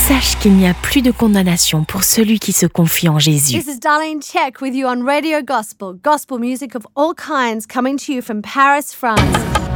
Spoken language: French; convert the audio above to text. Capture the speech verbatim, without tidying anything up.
Sache qu'il n'y a plus de condamnation pour celui qui se confie en Jésus. This is Darlene Check with you on Radio Gospel. Gospel music of all kinds coming to you from Paris, France.